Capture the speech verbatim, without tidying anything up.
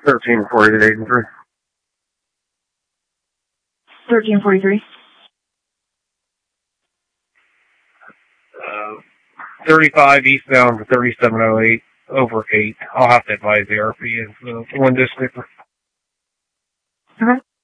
thirteen forty-eight and three. thirteen forty-three. Uh, thirty-five eastbound for thirty-seven oh eight, over eight. I'll have to advise the R P of the window sleeper. Okay.